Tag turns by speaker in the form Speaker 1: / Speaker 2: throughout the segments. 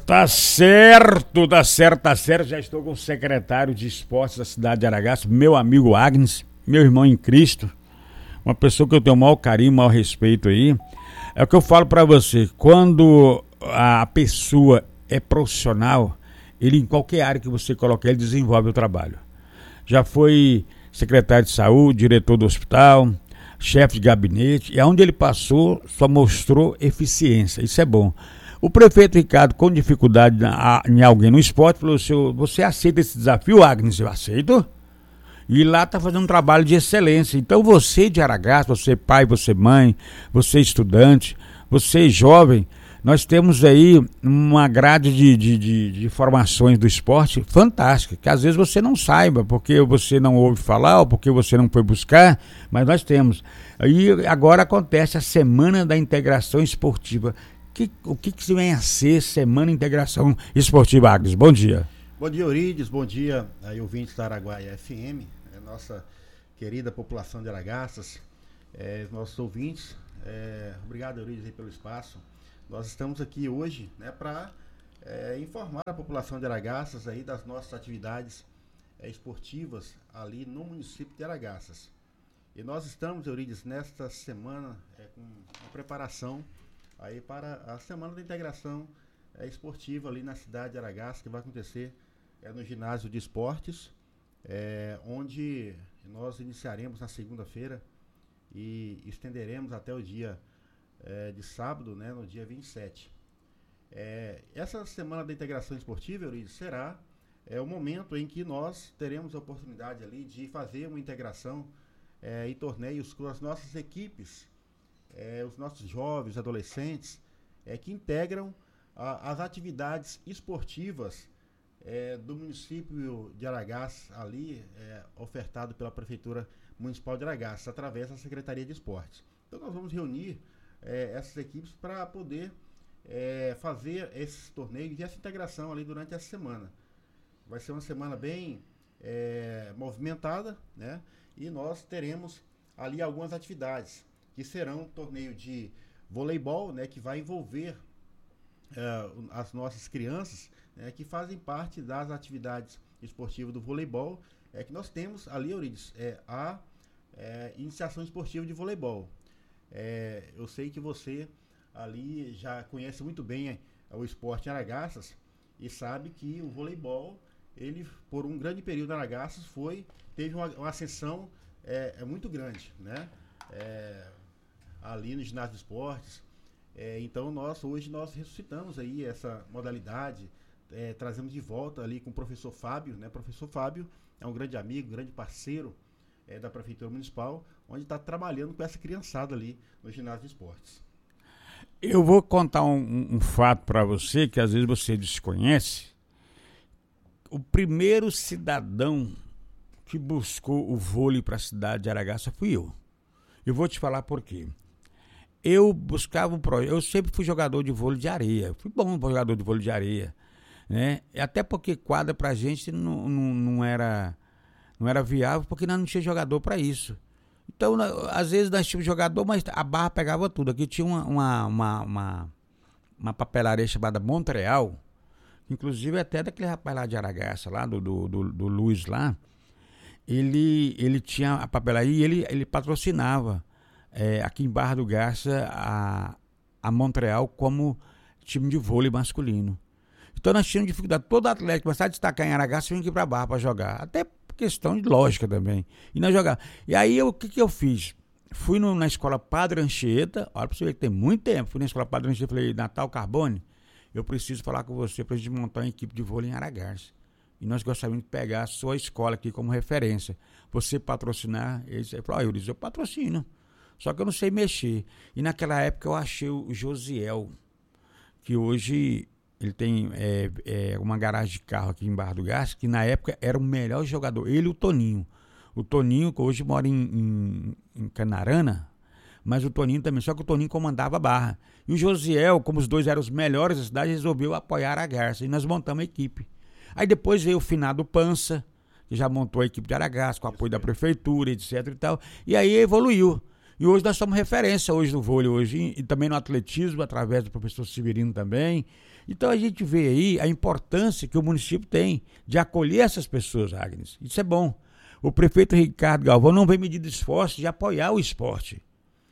Speaker 1: Tá certo, tá certo, tá certo. Já estou com o secretário de esportes da cidade de Aragaço, meu amigo Agnes, meu irmão em Cristo, uma pessoa que eu tenho o maior carinho, o maior respeito aí. É o que eu falo pra você, quando a pessoa é profissional, ele em qualquer área que você coloque, ele desenvolve o trabalho. Já foi secretário de saúde, diretor do hospital, chefe de gabinete, e aonde ele passou só mostrou eficiência, isso é bom. O prefeito Ricardo, com dificuldade em alguém no esporte, falou: você aceita esse desafio, Agnes? Eu aceito. E lá está fazendo um trabalho de excelência. Então você de Aragaço, você pai, você mãe, você estudante, você jovem, nós temos aí uma grade de formações do esporte fantástica, que às vezes você não saiba, porque você não ouve falar, ou porque você não foi buscar, mas nós temos. E agora acontece a Semana da Integração Esportiva. O que vem a ser Semana de Integração Esportiva, Agnes? Bom dia.
Speaker 2: Bom dia, Eurides. Bom dia, aí, ouvintes da Araguaia FM, nossa querida população de Aragaças, nossos ouvintes. Obrigado, Eurides, aí, pelo espaço. Nós estamos aqui hoje, para informar a população de Aragaças aí das nossas atividades esportivas ali no município de Aragaças. E nós estamos, Eurides, nesta semana com uma preparação aí para a Semana da Integração Esportiva ali na cidade de Aragaças, que vai acontecer no ginásio de esportes, onde nós iniciaremos na segunda-feira e estenderemos até o dia de sábado, no dia 27. Essa Semana da Integração Esportiva, Eurides, será o momento em que nós teremos a oportunidade ali de fazer uma integração em torneios com as nossas equipes, os nossos jovens, adolescentes, que integram as atividades esportivas do município de Aragaças, ali ofertado pela Prefeitura Municipal de Aragaças, através da Secretaria de Esportes. Então nós vamos reunir essas equipes para poder fazer esses torneios e essa integração ali durante essa semana. Vai ser uma semana bem movimentada, e nós teremos ali algumas atividades, que serão um torneio de voleibol, que vai envolver as nossas crianças, que fazem parte das atividades esportivas do voleibol, que nós temos ali, Eurides, a iniciação esportiva de voleibol. Eu sei que você ali já conhece muito bem o esporte em Aragaças e sabe que o voleibol, ele por um grande período em Aragaças teve uma ascensão muito grande, ali no ginásio de esportes. Então hoje nós ressuscitamos aí essa modalidade, trazemos de volta ali com o professor Fábio, Professor Fábio é um grande amigo, um grande parceiro da Prefeitura Municipal, onde está trabalhando com essa criançada ali no ginásio de esportes.
Speaker 1: Eu vou contar um fato para você que às vezes você desconhece. O primeiro cidadão que buscou o vôlei para a cidade de Aragaças fui eu. Eu vou te falar por quê. Eu buscava um projeto, eu sempre fui jogador de vôlei de areia, fui bom jogador de vôlei de areia, até porque quadra pra gente não era viável, porque nós não tínhamos jogador para isso. Então, às vezes nós tínhamos jogador, mas a barra pegava tudo. Aqui tinha uma papelaria chamada Montreal, inclusive até daquele rapaz lá de Aragaças, lá do Luiz lá, ele tinha a papelaria e ele patrocinava aqui em Barra do Garça a Montreal como time de vôlei masculino. Então nós tínhamos dificuldade. Todo atleta que começava a destacar em Aragaças tinha que ir para Barra para jogar. Até questão de lógica também. E nós jogávamos. E aí o que eu fiz? Fui na escola Padre Anchieta. Olha para você ver que tem muito tempo. Fui na escola Padre Anchieta e falei: Natal Carbone, eu preciso falar com você para a gente montar uma equipe de vôlei em Aragaças. E nós gostaríamos de pegar a sua escola aqui como referência. Você patrocinar. Ele falou: Eurides, eu patrocino. Só que eu não sei mexer. E naquela época eu achei o Josiel, que hoje ele tem uma garagem de carro aqui em Barra do Garça, que na época era o melhor jogador. Ele e o Toninho. O Toninho, que hoje mora em Canarana, mas o Toninho também. Só que o Toninho comandava a Barra. E o Josiel, como os dois eram os melhores da cidade, resolveu apoiar a Garça. E nós montamos a equipe. Aí depois veio o finado Pança, que já montou a equipe de Aragaças, com o apoio da prefeitura, etc e tal. E aí evoluiu. E hoje nós somos referência hoje no vôlei, hoje, e também no atletismo, através do professor Severino também. Então a gente vê aí a importância que o município tem de acolher essas pessoas, Agnes. Isso é bom. O prefeito Ricardo Galvão não vem medir esforço de apoiar o esporte.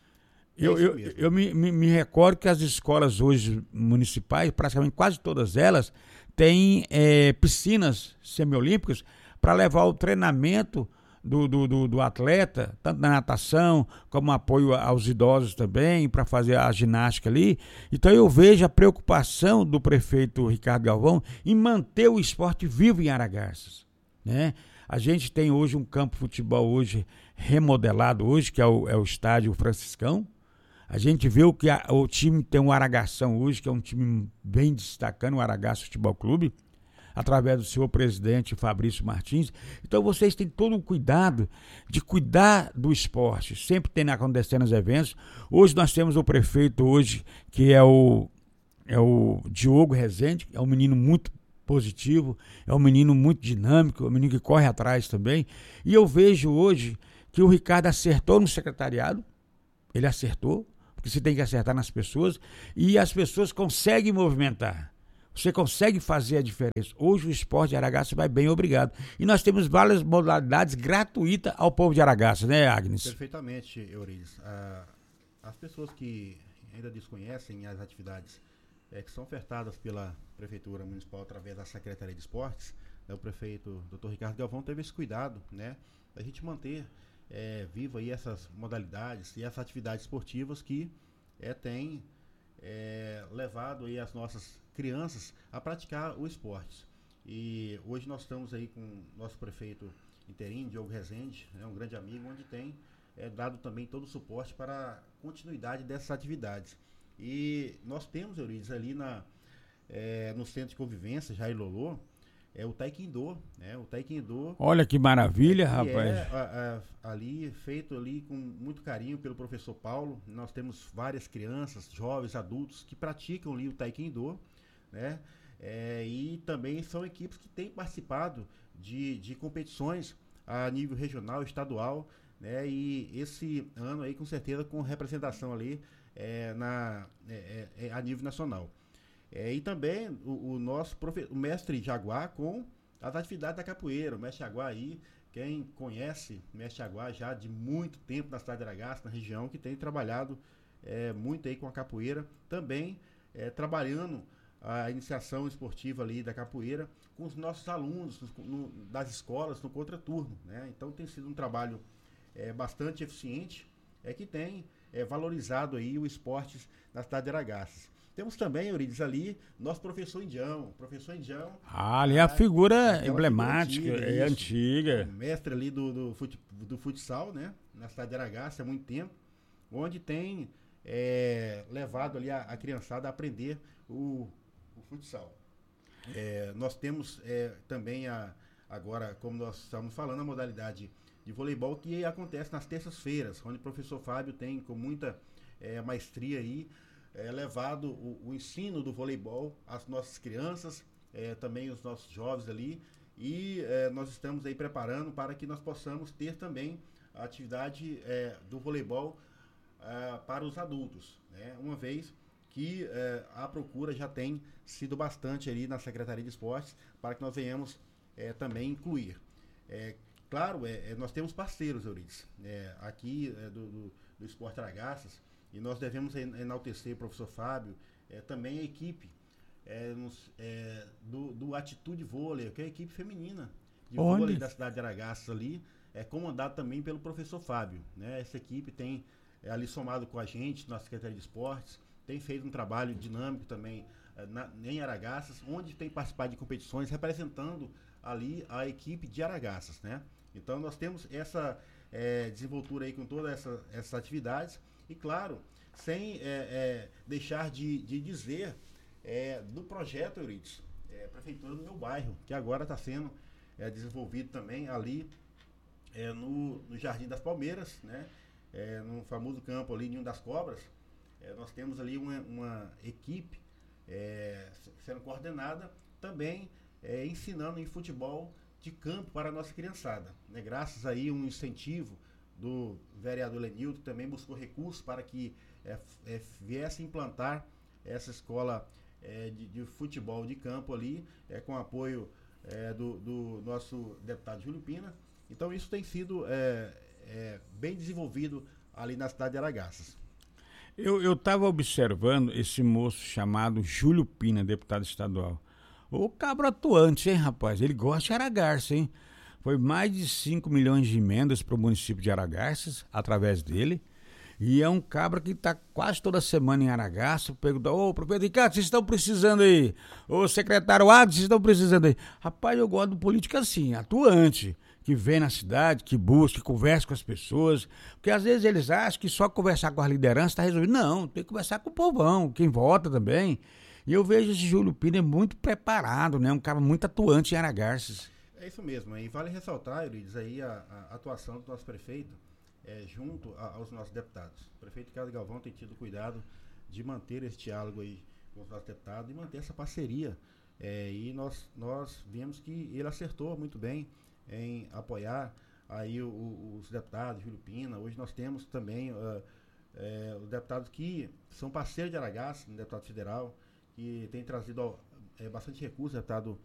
Speaker 1: Eu me recordo que as escolas hoje municipais, praticamente quase todas elas, têm piscinas semiolímpicas para levar o treinamento do atleta, tanto na natação, como apoio aos idosos também, para fazer a ginástica ali. Então eu vejo a preocupação do prefeito Ricardo Galvão em manter o esporte vivo em Aragarças, né? A gente tem hoje um campo de futebol hoje remodelado hoje, que é o estádio Franciscão. A gente vê o time tem um Aragação hoje, que é um time bem destacando, o Aragaço Futebol Clube, através do senhor presidente Fabrício Martins. Então vocês têm todo o cuidado de cuidar do esporte, sempre tem acontecendo os eventos. Hoje nós temos o prefeito hoje, que é o Diogo Rezende, é um menino muito positivo, é um menino muito dinâmico, é um menino que corre atrás também. E eu vejo hoje que o Ricardo acertou no secretariado, ele acertou, porque você tem que acertar nas pessoas, e as pessoas conseguem movimentar. Você consegue fazer a diferença. Hoje o esporte de Aragaça vai bem, obrigado. E nós temos várias modalidades gratuitas ao povo de Aragaça, né, Agnes?
Speaker 2: Perfeitamente, Eurides. As pessoas que ainda desconhecem as atividades que são ofertadas pela Prefeitura Municipal através da Secretaria de Esportes, né, o prefeito Dr. Ricardo Galvão teve esse cuidado, né, da gente manter viva aí essas modalidades e essas atividades esportivas que têm levado aí as nossas crianças a praticar o esporte. E hoje nós estamos aí com o nosso prefeito interino, Diogo Rezende, um grande amigo, onde tem dado também todo o suporte para a continuidade dessas atividades. E nós temos, Eurides, ali no Centro de Convivência, Jair Lolô, o Taekwondo, né? O Taekwondo.
Speaker 1: Olha que maravilha, rapaz.
Speaker 2: Ali feito ali com muito carinho pelo professor Paulo. Nós temos várias crianças, jovens, adultos que praticam ali o Taekwondo, né? E também são equipes que têm participado de competições a nível regional, estadual, né? E esse ano aí com certeza com representação ali a nível nacional. E também o nosso o mestre Jaguar com as atividades da capoeira. O mestre Jaguar aí, quem conhece o mestre Jaguar já de muito tempo na cidade de Aragaça, na região, que tem trabalhado muito aí com a capoeira, também trabalhando a iniciação esportiva ali da capoeira com os nossos alunos das escolas no contraturno, né? Então tem sido um trabalho bastante eficiente, que tem valorizado aí o esporte na cidade de Aragaças. Temos também, Eurides, ali, nosso professor Indião. Professor Indião.
Speaker 1: Ali a figura emblemática, antiga.
Speaker 2: Mestre ali do futsal, né? Na cidade de Aragaça há muito tempo. Onde tem levado ali a criançada a aprender o futsal. Nós temos também agora, como nós estamos falando, a modalidade de voleibol que acontece nas terças-feiras, onde o professor Fábio tem com muita maestria aí levado o ensino do voleibol às nossas crianças, também os nossos jovens ali, e nós estamos aí preparando para que nós possamos ter também a atividade do voleibol para os adultos, né? Uma vez que a procura já tem sido bastante ali na Secretaria de Esportes para que nós venhamos também incluir. Claro, nós temos parceiros, Eurides, aqui do Esporte Aragaças, e nós devemos enaltecer o professor Fábio, também a equipe do Atitude Vôlei, que é a equipe feminina de vôlei da cidade de Aragaças ali, comandado também pelo professor Fábio, né? Essa equipe tem ali somado com a gente na Secretaria de Esportes, tem feito um trabalho dinâmico também em Aragaças, onde tem participado de competições representando ali a equipe de Aragaças, né? Então nós temos essa desenvoltura aí com todas essas atividades e, claro, sem deixar de dizer do projeto, Eurides, Prefeitura do Meu Bairro, que agora está sendo desenvolvido também ali no Jardim das Palmeiras, né? No famoso campo ali, Ninho das Cobras. Nós temos ali uma equipe sendo coordenada também ensinando em futebol de campo para a nossa criançada, né? Graças aí um incentivo do vereador Lenildo, que também buscou recursos para que viesse implantar essa escola de futebol de campo ali, com apoio do nosso deputado Júlio Pina. Então isso tem sido bem desenvolvido ali na cidade de Aragarças.
Speaker 1: Eu estava observando esse moço chamado Júlio Pina, deputado estadual. O cabra atuante, hein, rapaz? Ele gosta de Aragarças, hein? Foi mais de 5 milhões de emendas para o município de Aragarças, através dele. E é um cabra que está quase toda semana em Aragarças, pergunta: ô, prefeito Ricardo, vocês estão precisando aí? Ô, secretário Adson, vocês estão precisando aí? Rapaz, eu gosto de política assim, atuante, que vem na cidade, que busca, que conversa com as pessoas, porque às vezes eles acham que só conversar com a liderança está resolvido. Não, tem que conversar com o povão, quem vota também. E eu vejo esse Júlio Pina muito preparado, né? Um cara muito atuante em Aragarças.
Speaker 2: É isso mesmo, e vale ressaltar, Eurides, aí a atuação do nosso prefeito junto aos nossos deputados. O prefeito Ricardo Galvão tem tido cuidado de manter esse diálogo aí com os nossos deputados e manter essa parceria. E nós vimos que ele acertou muito bem em apoiar aí os deputados, Júlio Pina. Hoje nós temos também os deputados que são parceiros de Aragarças, um deputado federal, que tem trazido bastante recursos, deputado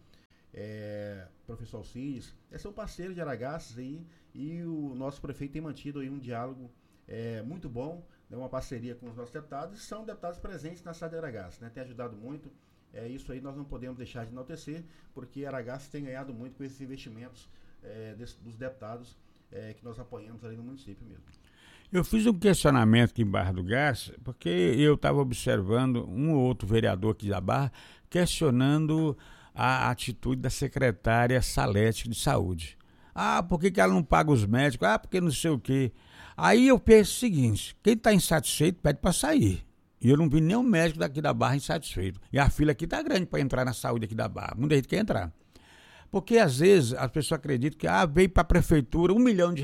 Speaker 2: professor Alcides, são parceiros de Aragarças aí, e o nosso prefeito tem mantido aí um diálogo muito bom, né, uma parceria com os nossos deputados, e são deputados presentes na cidade de Aragarças, né, tem ajudado muito. Isso aí nós não podemos deixar de enaltecer, porque Aragarças tem ganhado muito com esses investimentos dos deputados que nós apoiamos ali no município mesmo.
Speaker 1: Eu fiz um questionamento aqui em Barra do Garça, porque eu estava observando um ou outro vereador aqui da Barra questionando a atitude da secretária Salete de Saúde. Ah, por que ela não paga os médicos? Ah, porque não sei o quê. Aí eu penso o seguinte: quem está insatisfeito pede para sair. E eu não vi nenhum médico daqui da Barra insatisfeito. E a fila aqui está grande para entrar na saúde aqui da Barra. Muita gente quer entrar. Porque às vezes as pessoas acreditam que veio para a prefeitura R$1 milhão.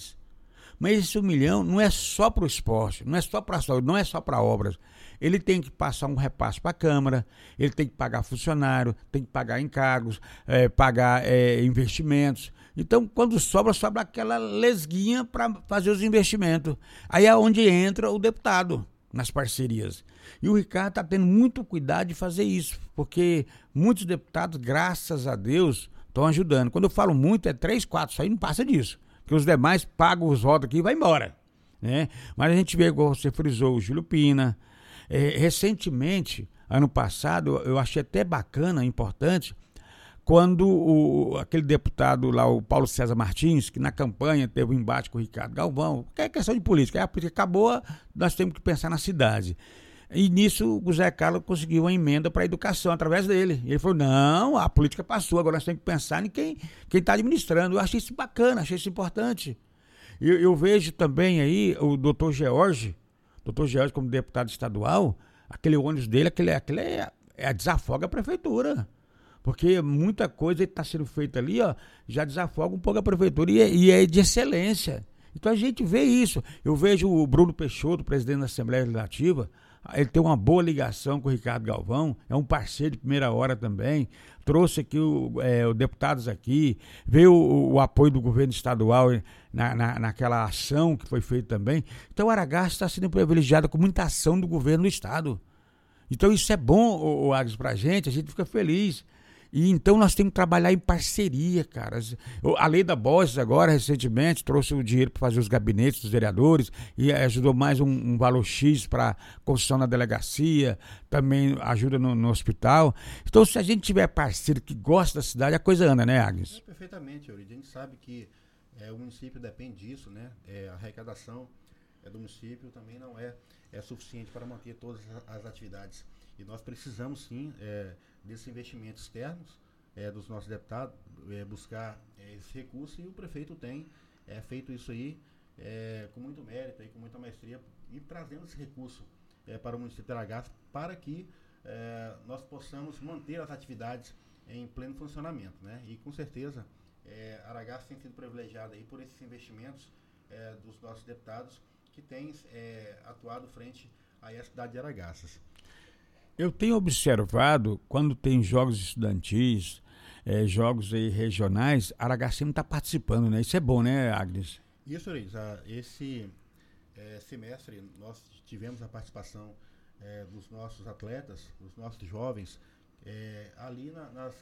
Speaker 1: Mas esse 1 milhão não é só para o esporte, não é só para a saúde, não é só para obras. Ele tem que passar um repasse para a Câmara, ele tem que pagar funcionário, tem que pagar encargos, pagar investimentos. Então, quando sobra aquela lesguinha para fazer os investimentos. Aí é onde entra o deputado nas parcerias. E o Ricardo está tendo muito cuidado de fazer isso, porque muitos deputados, graças a Deus, estão ajudando. Quando eu falo muito, 3, 4, isso aí não passa disso. Que os demais pagam os votos aqui e vai embora, né? Mas a gente vê, igual você frisou, o Júlio Pina. Recentemente, ano passado, eu achei até bacana, importante, quando aquele deputado lá, o Paulo César Martins, que na campanha teve um embate com o Ricardo Galvão, que é questão de política, a política acabou, nós temos que pensar na cidade. E nisso o Zé Carlos conseguiu uma emenda para a educação através dele. Ele falou: não, a política passou, agora nós temos que pensar em quem está administrando. Eu achei isso bacana, achei isso importante. Eu vejo também aí o doutor George como deputado estadual, aquele ônibus dele, desafoga a prefeitura. Porque muita coisa está sendo feita ali, já desafoga um pouco a prefeitura e é de excelência. Então a gente vê isso. Eu vejo o Bruno Peixoto, presidente da Assembleia Legislativa, ele tem uma boa ligação com o Ricardo Galvão, é um parceiro de primeira hora também, trouxe aqui os deputados aqui, veio o apoio do governo estadual naquela ação que foi feita também. Então Aragarças está sendo privilegiada com muita ação do governo do estado. Então isso é bom, Agnes, pra gente fica feliz. E então nós temos que trabalhar em parceria, cara. A lei da Bosses agora, recentemente, trouxe o dinheiro para fazer os gabinetes dos vereadores e ajudou mais um valor X para construção na delegacia, também ajuda no hospital. Então, se a gente tiver parceiro que gosta da cidade, a coisa anda, né, Agnes?
Speaker 2: Perfeitamente, Euridio. A gente sabe que o município depende disso, né? A arrecadação do município também não é suficiente para manter todas as atividades. E nós precisamos, sim, desses investimentos externos dos nossos deputados, buscar esse recurso, e o prefeito tem feito isso aí com muito mérito, com muita maestria, e trazendo esse recurso para o município de Aragarças, para que nós possamos manter as atividades em pleno funcionamento, né? E com certeza Aragarças tem sido privilegiado aí por esses investimentos dos nossos deputados que têm atuado frente a essa cidade de Aragarças.
Speaker 1: Eu tenho observado, quando tem jogos estudantis, jogos aí regionais, Aragarças está participando, né? Isso é bom, né, Agnes?
Speaker 2: Isso, Eurides. Esse semestre nós tivemos a participação dos nossos atletas, dos nossos jovens, ali nas